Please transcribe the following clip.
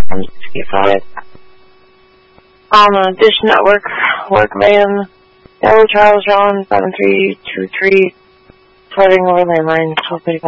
65. Dish Network, work van, Yellow Charles John, 7323, floating over landline, 1235.